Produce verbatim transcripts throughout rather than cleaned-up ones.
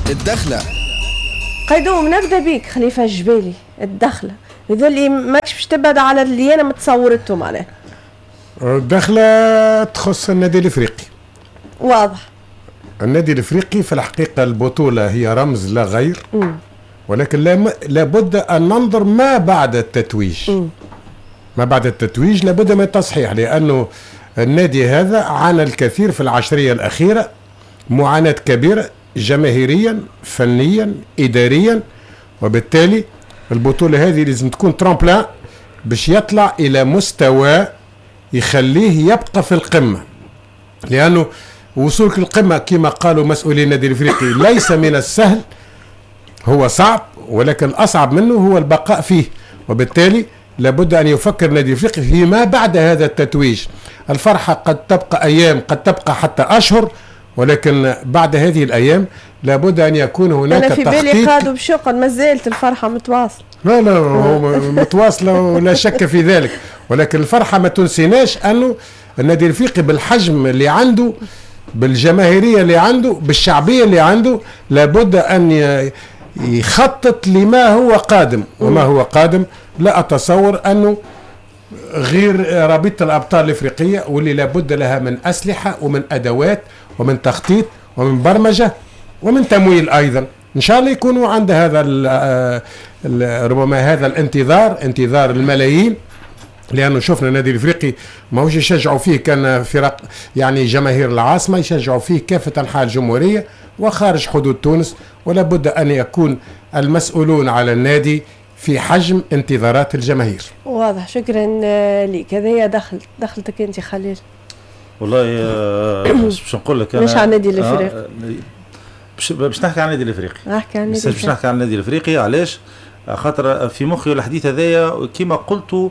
الدخلة. قيدوم نبدا بيك خليفه الجبالي. الدخله يظل ماكش باش تبعد على اللي انا متصورته معناها. الدخله تخص النادي الافريقي. واضح. النادي الافريقي في الحقيقه البطوله هي رمز لا غير. م. ولكن لابد ان ننظر ما بعد التتويج. م. ما بعد التتويج لابد من التصحيح، لانه النادي هذا عانى الكثير في العشريه الاخيره، معاناه كبيره جماهيريا فنيا اداريا، وبالتالي البطوله هذه لازم تكون ترامبلان باش يطلع الى مستوى يخليه يبقى في القمه، لانه وصولك القمه كما قالوا مسؤولي النادي الافريقي ليس من السهل، هو صعب، ولكن الاصعب منه هو البقاء فيه، وبالتالي لابد ان يفكر النادي الافريقي فيما بعد هذا التتويج. الفرحه قد تبقى ايام، قد تبقى حتى اشهر، ولكن بعد هذه الايام لابد ان يكون هناك تخطيط. انا في بالي قادوا بشوق ما زالت الفرحه متواصله. لا لا متواصله ولا شك في ذلك، ولكن الفرحه ما تنسيناش انه النادي الافريقي بالحجم اللي عنده، بالجماهيريه اللي عنده، بالشعبيه اللي عنده، لابد ان يخطط لما هو قادم. وما هو قادم لا اتصور انه غير رابطه الابطال الافريقيه، واللي لابد لها من اسلحه ومن ادوات ومن تخطيط ومن برمجه ومن تمويل ايضا. ان شاء الله يكونوا عند هذا ربما هذا الانتظار، انتظار الملايين، لانه شفنا النادي الافريقي ماهوش يشجعوا فيه كان فرق يعني جماهير العاصمه، يشجعوا فيه كافه انحاء الجمهوريه وخارج حدود تونس، ولا بد ان يكون المسؤولون على النادي في حجم انتظارات الجماهير. واضح. شكرا لك. هذا هي دخل دخلتك انت خليل. والله باش نقول لك انا مش على النادي الافريقي، باش نحكي عن النادي الافريقي. نحكي عن النادي الافريقي. باش نحكي عن النادي الافريقي. علاش؟ خاطر في مخي الحديث هذايا كما قلت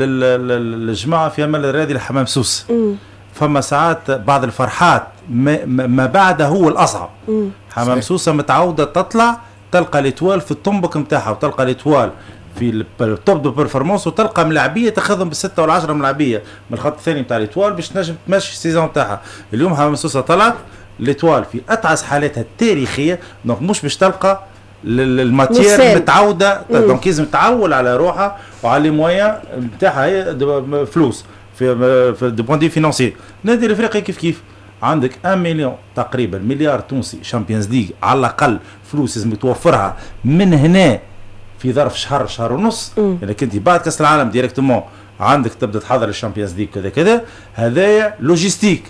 للجماعه في عمل الرياضي لحمام سوس. م. فما ساعات بعض الفرحات ما, ما بعدها هو الاصعب. م. حمام سوسه متعوده تطلع تلقى الاتوال في الطنبك نتاعها، وتلقى الاتوال في التوب دو بيرفورمانس، وتلقى ملاعبيه تاخذهم بالسته والعشره ملاعبيه من الخط الثاني نتاع الاتوال باش تنجم تمشي السيزون نتاعها. اليوم حمام سوسه طلعت الاتوال في اتعس حالاتها التاريخيه، دونك مش باش تلقى الماتير متعوده، دونك لازم تعول على روحها وعلى لي مويان نتاعها هي فلوس في في دو بوان دي فينانسي. النادي الافريقي كيف كيف عندك واحد مليون تقريبا مليار تونسي شامبيونز ليج على الاقل فلوس لازم توفرها من هنا في ظرف شهر شهر ونص. يعني كنت بعد كاس العالم ديريكتومون عندك تبدا تحضر الشامبيونز ليج كذا كذا، هذايا لوجيستيك،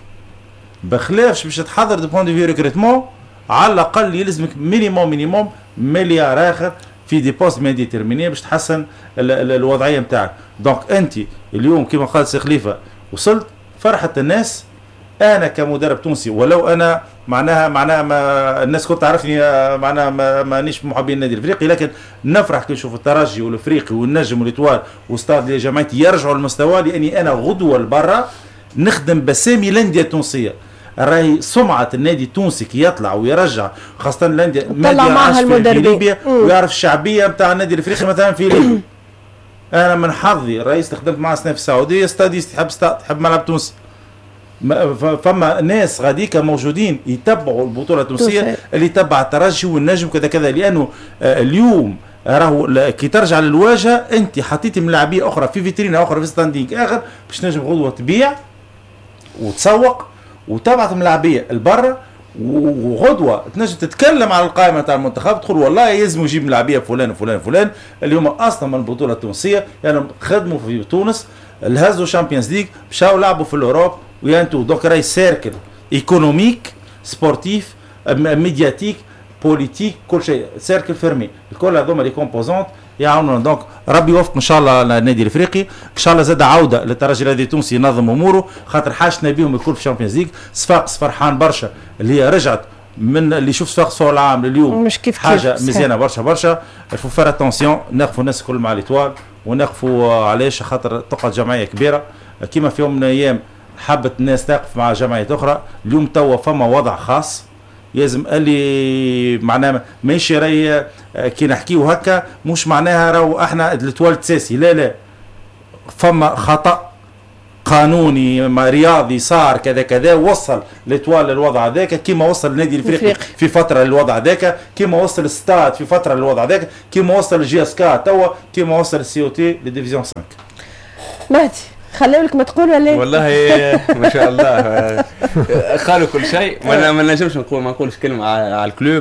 بخلاف باش تحضر دو بوان دو في ريكروتمون على الاقل يلزمك مينيموم مينيموم مليار اخر في دي بوست مي ديتيرميني باش تحسن الوضعيه نتاعك. دونك انت اليوم كما قال سي خليفه وصلت فرحه الناس. انا كمدرب تونسي ولو انا معناها معناها ما الناس كنت تعرفني معناها ما مانيش محبين النادي الافريقي، لكن نفرح كي نشوف الترجي والافريقي والنجم والاتوال واستاد جماعتي يرجعوا للمستوى، لاني انا غدوه لبرا نخدم بسامي الانديه التونسيه. راهي سمعه النادي التونسي كي يطلع ويرجع، خاصه الانديه ما يعرفش في ليبيا ويعرف الشعبيه نتاع النادي الافريقي مثلا في ليبيا. انا من حظي الرئيس اللي خدمت معاه سنه في السعوديه استاديست يحب استاد يحب ملعب تونسي. فما ناس غاديك موجودين يتبعوا البطوله التونسيه اللي يتبع الترجي والنجم كذا كذا، لانه اليوم راهو كي ترجع للواجهه انت حطيتي ملاعبيه اخرى في فيترينا اخرى في ستاندينغ اخر باش تنجم غدوه تبيع وتسوق وتبعث ملاعبيه لبرا، وغدوه تنجم تتكلم على القائمه تاع المنتخب تقول والله يلزم يجيب ملاعبيه فلان وفلان فلان اللي هما اصلا من البطوله التونسيه، يعني خدموا في تونس الهزوا شامبيونز ليج مشاو لعبوا في الاوروب ويانتو. دوك راهي سيركل ايكونوميك سبورتيف ميدياتيك بوليتيك كل شيء سيركل فيرمي، الكل هذوما لي كومبوزونت يعاونونا. دونك ربي يوفق ان شاء الله النادي الافريقي، ان شاء الله زاد عوده للترجي الرياضي التونسي ينظم اموره، خاطر حاشنا بهم الكل في الشامبيونز ليج. صفاقس فرحان برشا اللي هي رجعت من اللي شوف صفاقس فوق العام لليوم مش كيف حاجه كيف مزيانه برشا برشا. الفو فار اتونسيون نقفوا الناس الكل مع ليتوال ونقفوا علاش خاطر تقعد جمعيه كبيره كيما في يوم من الايام حبت الناس تقف مع جمعيات اخرى. اليوم توا فما وضع خاص لازم اللي معناها ماشي راهي كي نحكيو هكا مش معناها راهو احنا الاتوال تساسي، لا لا، فما خطا قانوني رياضي صار كذا كذا وصل لتوال للوضع هذاك، كيما وصل النادي الافريقي في فتره للوضع هذاك، كيما وصل الستاد في فتره للوضع هذاك، كيما وصل الجي اس كا توا، كيما وصل السي او تي لديفيزيون خمسة. مهدي خليو لك ما تقول ولا والله ما شاء الله قالوا كل شيء، وانا ما نجمش نقول ما نقولش كلمه على الكلوب.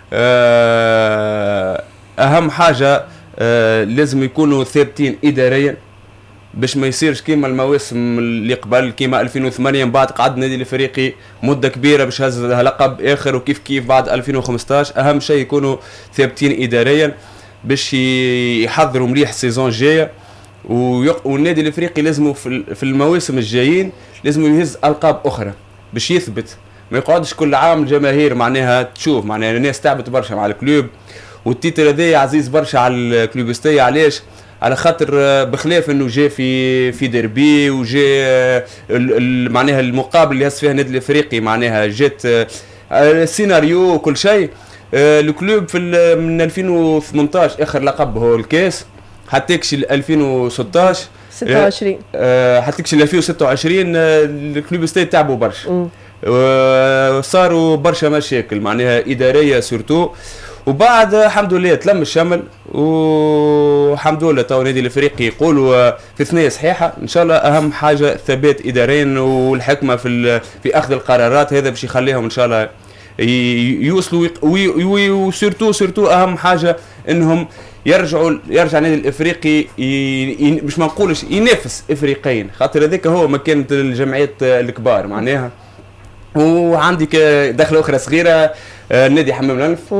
اهم حاجه لازم يكونوا ثابتين اداريا باش ما يصيرش كيما المواسم اللي قبل كيما ألفين وثمانية، من بعد قعد النادي الافريقي مده كبيره باش هز لقب اخر، وكيف كيف بعد ألفين وخمسطاش. اهم شيء يكونوا ثابتين اداريا باش يحضروا مليح السيزون الجايه، والنادي الافريقي لازم في المواسم الجايين لازم يهز القاب اخرى باش يثبت، ما يقعدش كل عام الجماهير معناها تشوف معناها الناس تعبت برشا مع الكلوب، والتيتر هذايا عزيز برشا على الكلوبستيه. علاش؟ على خاطر بخلاف انه جاء في في ديربي وجاء معناها المقابل اللي هز فيها النادي الافريقي معناها جات السيناريو وكل شيء. الكلوب في من ألفين وثمنطاش اخر لقب هو الكاس، حتى يكشي ألفين وستطاش ستة وعشرين حتى يكشي ألفين وستة وعشرين الكلوب استي تعبوا برشا، وصاروا برشا مشاكل معناها اداريه سورتو، وبعد الحمد لله تلم الشمل والحمد لله تو النادي الافريقي يقولوا في ثنيه صحيحه. ان شاء الله اهم حاجه ثبات اداريا والحكمه في في اخذ القرارات، هذا باش يخليهم ان شاء الله يوصلوا، وسورتو سورتو اهم حاجه انهم يرجعوا يرجع النادي الافريقي باش ما نقولش ينافس افريقيا، خاطر هذاك هو مكانه الجمعيات الكبار معناها. وعندي دخله اخرى صغيره، النادي حمام الانف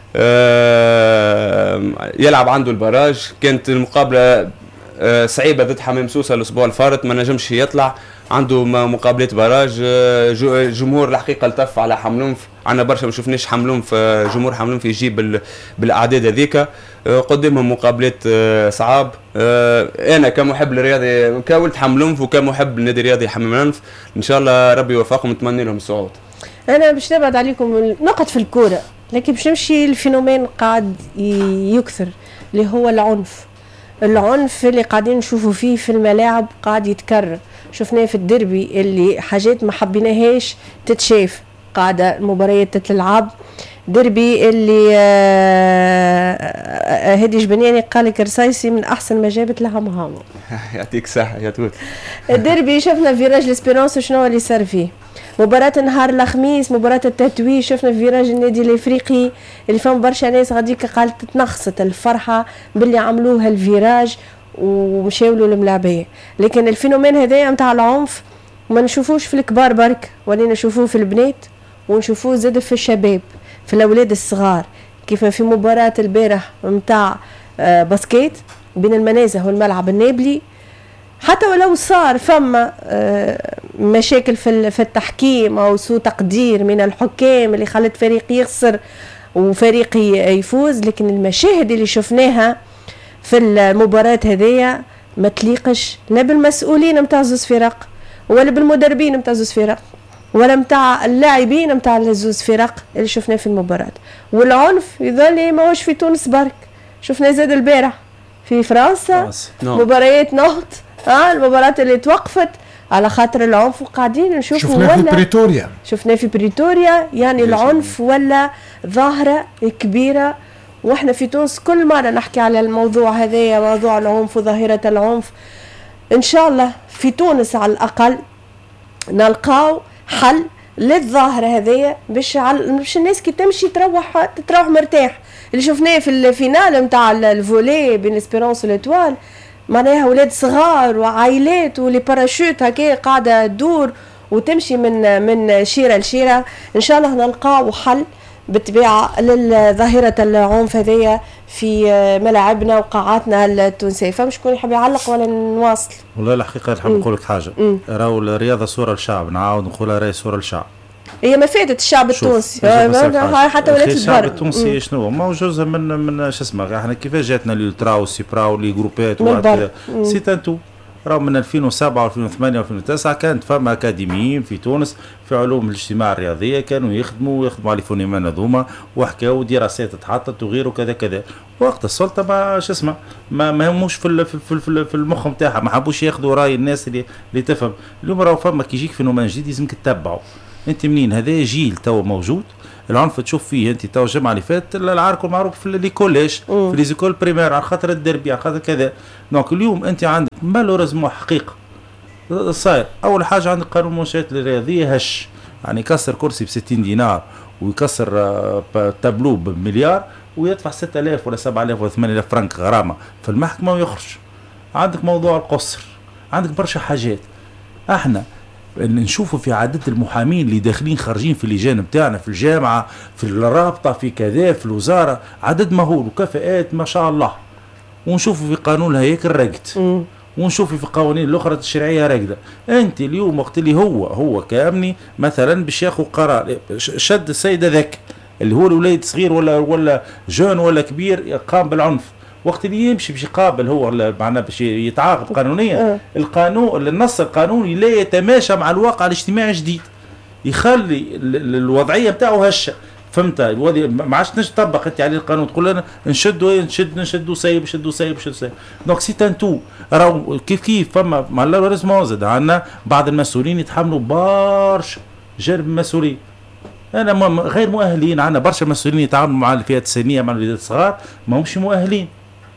يلعب عنده البراج، كانت المقابله صعيبه ضد حمام سوسه الاسبوع الفارط، ما نجمش يطلع، عنده مقابلات براج. جمهور الحقيقه التف على حملونف، عندنا برشا ما شفناش حملونف، جمهور حملونف يجيب بالاعداد هذيك، قدامهم مقابلات صعاب. انا كمحب للرياضي كولت حملونف وكمحب للنادي الرياضي حمام الانف، ان شاء الله ربي يوفقهم ونتمنى لهم الصعود. انا باش نبعد عليكم نقط في الكوره، لكن باش نمشي الفينومين قاعد يكثر اللي هو العنف. العنف اللي قاعدين نشوفوا فيه في الملاعب قاعد يتكرر، شفناه في الديربي اللي حاجات ما حبيناهاش تتشاف، قاعده المباريات تتلعب. ديربي اللي هادي جبنياني قال لك رصايصي من احسن ما جابت لها مهامه. يعطيك صحه يا توت. الديربي شفنا فيراج لاسبيرونس وشنو اللي صار فيه. مباراة نهار الخميس مباراة التتويج شفنا فيراج النادي الافريقي اللي فهم برشا ناس غاديك قالت تنخصت الفرحة باللي عملوها الفيراج ومشاو له الملاعبية. لكن الفينومين هذايا نتاع العنف ما نشوفوش في الكبار برك، ولينا نشوفوه في البنات ونشوفوه زاد في الشباب، في الاولاد الصغار، كيف في مباراة البارح نتاع باسكيت بين المنازه والملعب النابلي. حتى ولو صار فما مشاكل في التحكيم او سوء تقدير من الحكام اللي خلت فريق يخسر وفريق يفوز، لكن المشاهد اللي شفناها في المباراة هذية ما تليقش لا بالمسؤولين نتاع زوز فرق ولا بالمدربين نتاع زوز فرق ولا نتاع اللاعبين نتاع زوز فرق اللي شفناه في المباراة. والعنف يظل ماهوش في تونس برك، شفنا زاد البارح في فرنسا مباريات نهض، اه المباراة اللي توقفت على خاطر العنف، وقاعدين نشوفوا شفناه في بريتوريا شفناه في بريتوريا يعني العنف ولا ظاهرة كبيرة. واحنا في تونس كل مرة نحكي على الموضوع هذا، موضوع العنف وظاهرة العنف. ان شاء الله في تونس على الاقل نلقاو حل للظاهرة هذه باش باش الناس كي تمشي تروح تروح مرتاح. اللي شفناه في الفينال نتاع الفولي بين اسبيرونس والاتوال معناها اولاد صغار وعائلات ولي باراشوت هكا قاعده تدور وتمشي من من شيره لشيره. ان شاء الله نلقاو حل بالطبيعه للظاهره العنف هذيا في ملاعبنا وقاعاتنا التونسيه. فمش شكون يحب يعلق ولا نواصل؟ والله الحقيقه نحب نقول لك حاجه، راهو الرياضه صوره للشعب، نعاود نقولها راهي صوره للشعب، هي ما فاتت الشعب التونسي حتى ولات الشعب التونسي شنو ما هو جزء من من شو اسمه احنا كيفاش جاتنا الالترا والسيبرا واللي جروبات سي تانتو رغم من ألفين وسبعة وألفين وثمانية وألفين وتسعة كانت فما أكاديميين في تونس في علوم الاجتماع الرياضية كانوا يخدموا يخدموا على الفونيمان هذوما وحكاوا دراسات تحطت وغيره كذا كذا. وقت السلطة ما شو اسمه ما ما هموش في في في, في المخ نتاعها، ما حبوش ياخذوا راي الناس اللي اللي تفهم. اليوم راهو فما كي يجيك فينومين جديد لازمك تتبعه. انت منين هذا جيل تو موجود العنف تشوف فيه انت تو الجمعه اللي فاتت العرك المعروف في لي كوليج في لي زيكول بريمير على خاطر الدربي على خاطر كذا. دونك اليوم انت عندك مالوريزمون حقيقه صاير اول حاجه عندك قانون المنشات الرياضيه هش يعني يكسر كرسي ب ستين دينار ويكسر تابلو بمليار ويدفع ستة آلاف ولا سبعة آلاف ولا ثمانية آلاف فرنك غرامه في المحكمه ويخرج. عندك موضوع القصر، عندك برشا حاجات. احنا نشوفوا في عدد المحامين اللي داخلين خارجين في اللجان بتاعنا في الجامعه في الرابطه في كذا في الوزاره عدد مهول وكفاءات ما شاء الله. ونشوفوا في قانون الهياكل رقد ونشوفوا في القوانين الاخرى الشرعيه راقده. انت اليوم وقت اللي هو هو كامني مثلا باش ياخذ قرار شد السيده ذاك اللي هو الوليد صغير ولا ولا جون ولا كبير قام بالعنف، وقت اللي يمشي باش يقابل هو معناه باش يتعاقب قانونيا القانون النص القانوني لا يتماشى مع الواقع الاجتماعي الجديد، يخلي الوضعيه بتاعه هشه. فهمت؟ ما عادش نجي تطبق انت عليه القانون تقول لنا نشدوا نشد نشدوا سايب نشدوا سايب نشدوا سايب. دونك سي ان تو راهو كيف كيف فما مع لازم زاد عندنا بعض المسؤولين يتحملوا برشا جرب مسؤولين. انا غير مؤهلين، عندنا برشا مسؤولين يتعاملوا مع الفئات السنيه مع الولاد الصغار ما همش مؤهلين،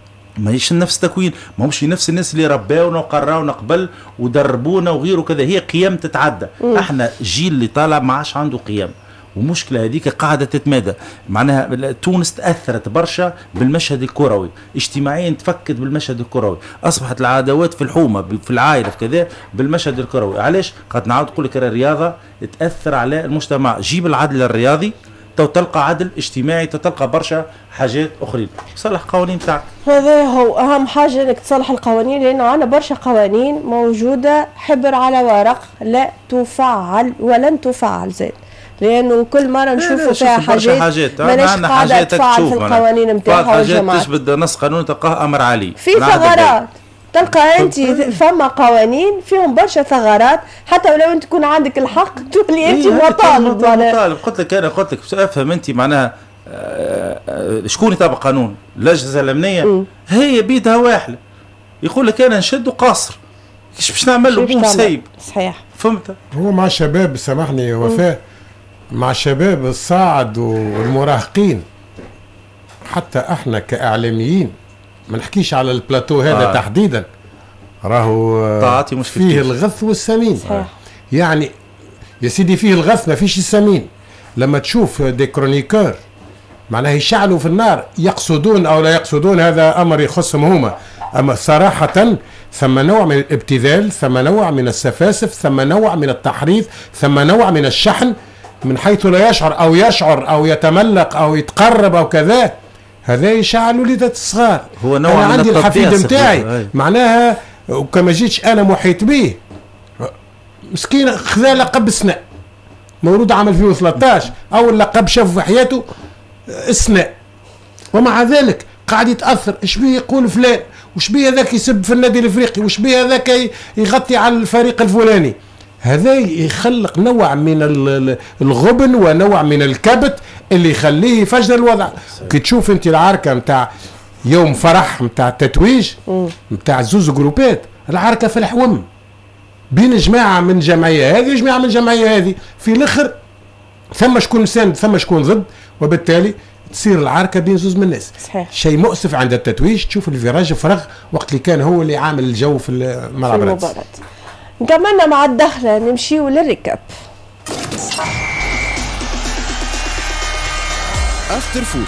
ما هيش نفس التكوين، ما همش نفس الناس اللي رباونا وقراونا قبل ودربونا وغيره كذا. هي قيم تتعدى. م. احنا جيل اللي طالع ما عادش عنده قيم، ومشكلة هذيك قاعدة تتمادى. معناها تونس تأثرت برشا بالمشهد الكروي، اجتماعيا تفكت بالمشهد الكروي، أصبحت العداوات في الحومة في العائلة في كذا بالمشهد الكروي. علاش؟ قد نعاود نقول لك الرياضة تأثر على المجتمع. جيب العدل الرياضي تو تلقى عدل اجتماعي، تلقى برشا حاجات أخرين. صلح قوانين تاعك. هذا هو أهم حاجة إنك تصلح القوانين، لأن عندنا برشا قوانين موجودة حبر على ورق لا تفعل ولن تفعل زين، لانه كل مره نشوفوا فيها حاجات, حاجات. ماناش قاعده تفعل في القوانين نتاعها والجماعات. تثبت نص قانون تلقاه امر عليه في ثغرات. تلقى انت فما قوانين فيهم برشا ثغرات، حتى ولو انت تكون عندك الحق تولي انت مطالب. مطالب قلت لك انا قلت لك افهم انت معناها شكون يطبق قانون اللجنه الامنيه هي بيدها واحده يقول لك انا نشد قاصر كيش باش نعمل له بوم سايب. صحيح. فهمت؟ هو مع الشباب سامحني وفاه مع الشباب الصاعد والمراهقين، حتى احنا كاعلاميين ما نحكيش على البلاتو هذا آه. تحديدا راهو فيه الغث والسمين. آه. يعني يا سيدي فيه الغث ما فيش السمين. لما تشوف دي كرونيكور معناها يشعلوا في النار يقصدون او لا يقصدون هذا امر يخصهم هما، اما صراحه ثم نوع من الابتذال، ثم نوع من السفاسف، ثم نوع من التحريض، ثم نوع من الشحن من حيث لا يشعر او يشعر او يتملق او يتقرب او كذا. هذا يشعل وليدة الصغار. هو نوع انا من عندي الحفيد نتاعي معناها وكما جيتش انا محيط به مسكين خذا لقب سنة مولود عام ألفين وثلاثة عشر اول لقب شافه في حياته السنة، ومع ذلك قاعد يتاثر. ايش بيه يقول فلان، وش بيه هذاك يسب في النادي الافريقي، وش بيه هذاك يغطي على الفريق الفلاني. هذا يخلق نوع من الغبن ونوع من الكبت اللي يخليه يفجر الوضع. كي تشوف انت العركه نتاع يوم فرح نتاع التتويج نتاع زوز جروبات، العركه في الحوم بين جماعه من جمعيه هذه جماعه من جمعيه هذه، في الاخر ثم شكون ساند ثم شكون ضد، وبالتالي تصير العركه بين زوز من الناس. شيء مؤسف عند التتويج تشوف الفيراج فرغ وقت اللي كان هو اللي عامل الجو في الملعب. نكملنا مع الدخلة نمشيو للركاب. افتر فوت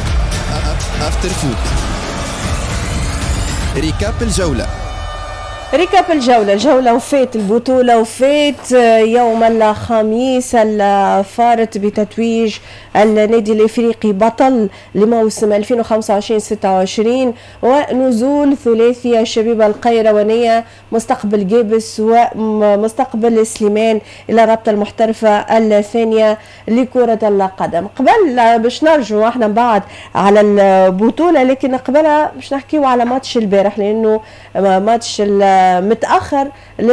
افتر فوت ريكاب الجولة. ريكاب الجولة الجولة وفات البطولة وفات يوم الخميس الفارت بتتويج النادي الإفريقي بطل لموسم ألفين وخمسة وعشرين ستة وعشرين ونزول ثلاثي الشبيبة القيروانية مستقبل جيبس ومستقبل سليمان إلى رابطة المحترفة الثانية لكرة القدم. قبل باش نرجعوا احنا بعد على البطولة، لكن قبلها باش نحكيوا على ماتش البارح لأنه ماتش متأخر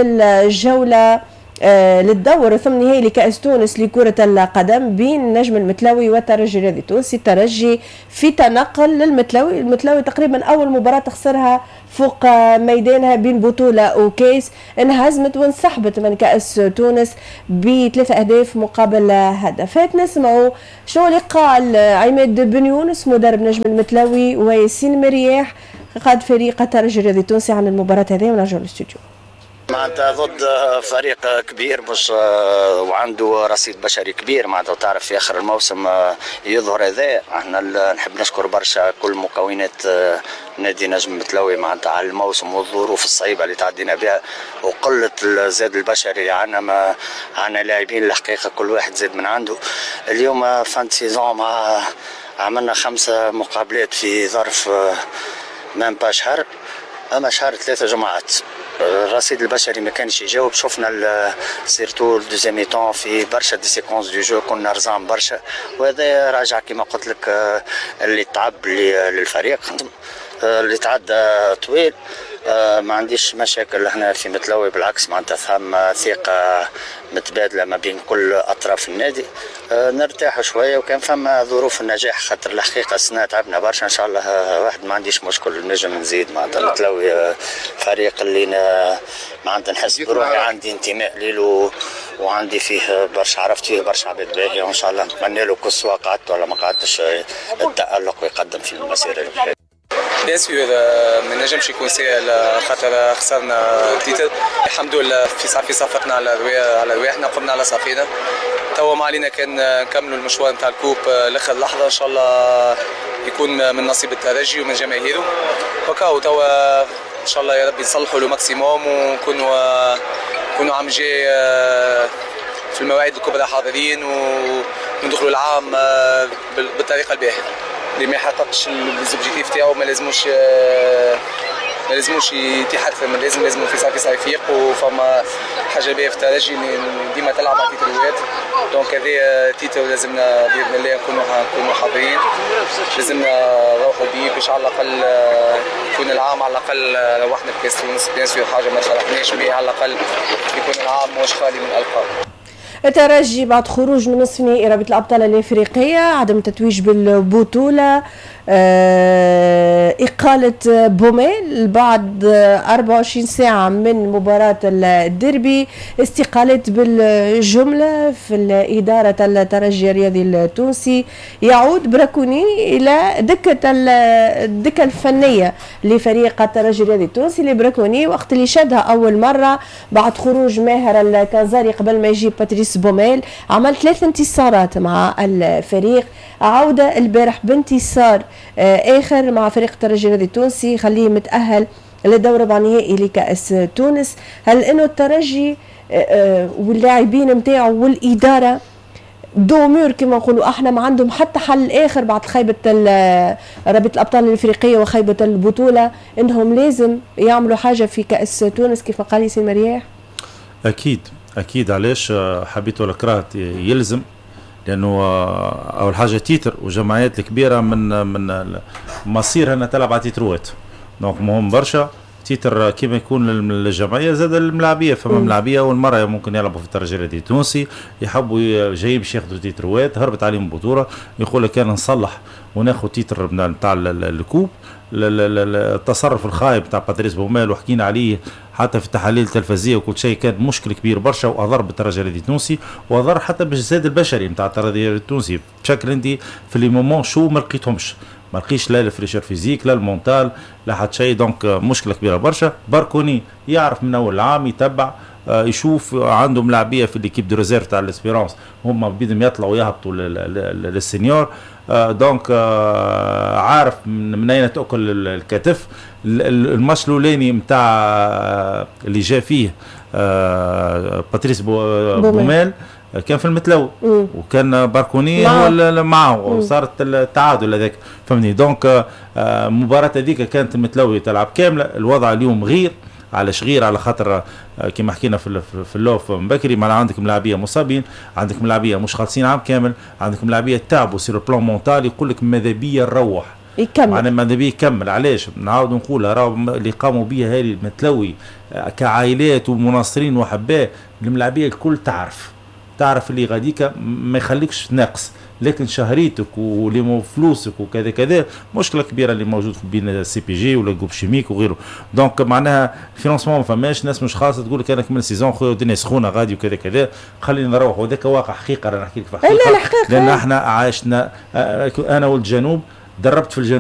للجولة آه للدور الثمن نهائي لكأس تونس لكرة القدم بين النجم المتلوي والترجي الرياضي التونسي. الترجي في تنقل للمتلوي، المتلوي تقريبا أول مباراة تخسرها فوق ميدانها بين بطولة وكيس، انهزمت وانسحبت من كأس تونس بثلاثة أهداف مقابل هدف. نسمعوا شنو اللي قال عماد بن يونس مدرب نجم المتلوي وياسين مرياح قاد فريق الترجي الرياضي التونسي عن المباراة هذه ونرجع للاستوديو. معناتها ضد فريق كبير مش وعنده رصيد بشري كبير، معناتها تعرف في اخر الموسم يظهر هذا. احنا نحب نشكر برشا كل مكونات نادي نجم متلوي معناتها على الموسم والظروف الصعيبه اللي تعدينا بها وقله الزاد البشري اللي عندنا. ما عندنا لاعبين الحقيقه كل واحد زاد من عنده. اليوم فان سيزون مع عملنا خمسه مقابلات في ظرف مام با شهر، اما شهر ثلاثه جمعات. الرصيد البشري ما كانش يجاوب. شفنا سيرتو الدوزيام ميتون في برشا دي سيكونس دو جو كنا رزان برشا، وهذا راجع كما قلت لك اللي تعب للفريق اللي تعدى طويل. ما عنديش مشاكل احنا في متلوي، بالعكس معناتها ثم ثقه متبادله ما بين كل اطراف النادي. نرتاح شويه وكان فما ظروف النجاح، خاطر الحقيقه السنه تعبنا برشا. ان شاء الله واحد ما عنديش مشكل نجم نزيد معناتها متلوي فريق اللي معناتها نحس بروحي عندي انتماء ليلو وعندي فيه برشا، عرفت فيه برشا عباد باهيه، وان شاء الله نتمنى له كل سواء قعدت ولا ما قعدتش التألق ويقدم في المسيره اللي بيان سور ما نجمش يكون سهل خاطر خسرنا تيتر. الحمد لله في صافي صفقنا على رواح على رواحنا، قمنا على صافينا. توا ما علينا كان نكملوا المشوار نتاع الكوب لاخر لحظه، ان شاء الله يكون من نصيب الترجي ومن جماهيره. وكاو توا ان شاء الله يا رب يصلحوا له ماكسيموم ونكونوا نكونوا عام جاي في المواعيد الكبرى حاضرين وندخلوا العام بالطريقه الباهيه. اللي ما يحققش الزوبجيكتيف تاعو ما لازموش ما لازموش يتحدث، ما لازم لازم في صافي صافي يفيق. وفما حاجه باهيه في الترجي ديما تلعب على تيتروات، دونك هذا تيتر لازمنا باذن الله نكونوا نكونوا حاضرين، لازمنا نروحوا بيه باش على الاقل يكون العام على الاقل روحنا بكاس تونس. بيان سور حاجه ما شرحناش بها، على الاقل يكون العام مش خالي من الالقاب. الترجي بعد خروج من نصف نهائي رابطة الأبطال الإفريقية، عدم التتويج بالبطولة، إقالة بوميل بعد أربعة وعشرين ساعة من مباراة الديربي، استقالة بالجملة في الإدارة الترجي الرياضي التونسي. يعود براكوني إلى دكة الدكة الفنية لفريق الترجي الرياضي التونسي لبراكوني، وقت اللي شدها أول مرة بعد خروج ماهر الكازاري قبل ما يجيب باتريس بوميل. عمل ثلاث انتصارات مع الفريق، عودة البارح بانتصار آخر مع فريق الترجي الرياضي التونسي خليه متأهل للدور ربع نهائي لكأس تونس. هل انه الترجي واللاعبين نتاعو والإدارة دومور كما نقولوا احنا ما عندهم حتى حل آخر بعد خيبة رابطة الأبطال الإفريقية وخيبة البطولة، انهم لازم يعملوا حاجة في كأس تونس كيف قال ياسين مرياح؟ أكيد أكيد. علاش حبيت ولا كرهت يلزم، لانه اول حاجه تيتر وجمعيات الكبيره من من مصير انها تلعب على تيتروات، دونك مهم برشا. تيتر كيما يكون الجمعيه زاد الملاعبيه، فما ملاعبيه اول مره ممكن يلعبوا في الترجي الرياضي التونسي، يحبوا جايين باش ياخذوا تيتروات، هربت عليهم بطوله، يقول لك انا نصلح وناخذ تيتر نتاع الكوب. التصرف الخايب تاع باتريس بوميل وحكينا عليه حتى في التحاليل التلفزية وكل شيء، كان مشكل كبير برشا واضر بالترجي الرياضي التونسي واضر حتى بالجسد البشري نتاع الترجي الرياضي التونسي بشكل انت في لي مومون شو ما لقيتهمش، ما لقيش لا الفريشر فيزيك لا المونتال لا حتى شيء. دونك مشكله كبيره برشا. باركوني يعرف من اول العام يتبع آه يشوف عندهم لاعبيه في ليكيب دو ريزيرف تاع الاسبيرونس هم بدهم يطلعوا يهبطوا للسينيور. آه دونك آه عارف من اين تاكل الكتف. الماتش الاولاني نتاع اللي جا فيه آه باتريس بوميل كان في المتلو وكان باركوني هو معه وصارت التعادل هذاك فهمني. دونك آه مباراة هذيك كانت المتلوي تلعب كامله. الوضع اليوم غير على شغير على خاطر كما حكينا في في اللوف من بكري ما عندك ملاعبيه مصابين، عندك ملاعبيه مش خالصين عام كامل، عندك ملاعبيه تعبوا سير البلان مونتال. يقول لك ماذا بيا نروح يكمل معناها ماذا بيا يكمل. علاش نعاود نقولها راهو اللي قاموا بها هذه المتلوي كعائلات ومناصرين وحباه الملاعبيه الكل تعرف تعرف اللي غاديك ما يخليكش ناقص، لكن شهريتك ولي فلوسك وكذا كذا مشكله كبيره اللي موجود بين السي بي جي ولا جروب شيميك وغيره. دونك معناها الفينانسمون ما فماش، ناس مش خاصه تقول لك انا كمل سيزون خويا الدنيا سخونه غادي وكذا كذا خلينا نروح. وذاك واقع حقيقه انا نحكي لك في حقيقه لا لا حقيقة. لان احنا عايشنا انا والجنوب دربت في الجنوب